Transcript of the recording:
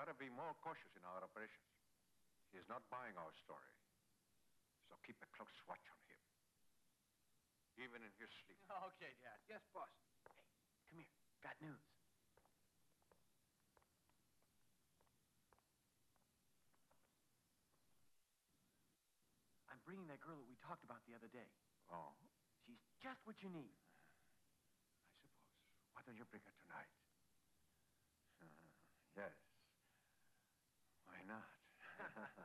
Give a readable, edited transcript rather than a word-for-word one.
to be more cautious in our operations. He is not buying our story. So keep a close watch on him. Even in his sleep. Okay, Dad. Yes, boss. Hey, come here. Got news. I'm bringing that girl that we talked about the other day. Oh? She's just what you need. I suppose. Why don't you bring her tonight? Yes. Why not?